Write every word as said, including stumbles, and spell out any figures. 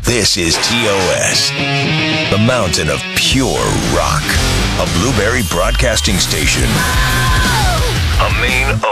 This is T O S, the mountain of pure rock. A Blueberry Broadcasting Station. A Maine